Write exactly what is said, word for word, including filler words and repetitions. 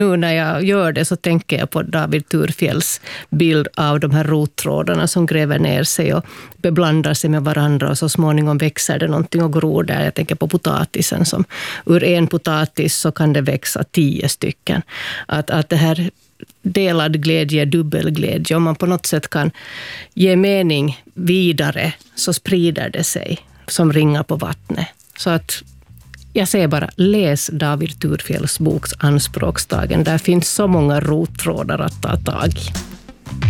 Nu när jag gör det så tänker jag på David Thurfjells bild av de här rottrådarna som gräver ner sig och beblandar sig med varandra och så småningom växer det någonting och gror där. Jag tänker på potatisen som ur en potatis så kan det växa tio stycken. Att, att det här delad glädje, dubbelglädje, om man på något sätt kan ge mening vidare så sprider det sig som ringar på vattnet. Så att jag säger bara, läs David Thurfjells boks Anspråkstagen. Där finns så många rottrådar att ta tag i.